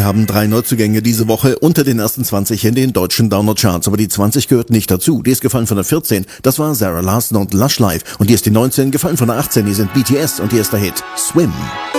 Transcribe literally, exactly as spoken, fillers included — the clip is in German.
Wir haben drei Neuzugänge diese Woche unter den ersten zwanzig in den deutschen Download-Charts, aber die zwanzig gehört nicht dazu. Die ist gefallen von der vierzehn, das war Sarah Larsson und Lush Life. Und die ist die neunzehn, gefallen von der achtzehn, die sind B T S und die ist der Hit Swim.